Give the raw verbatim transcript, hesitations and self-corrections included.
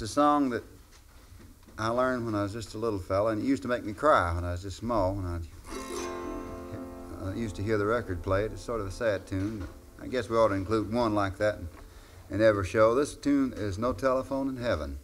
a song that I learned when I was just a little fella, and it used to make me cry when I was just small. When I, I used to hear the record played. It's sort of a sad tune, but I guess we ought to include one like that in, in every show. This tune is No Telephone in Heaven.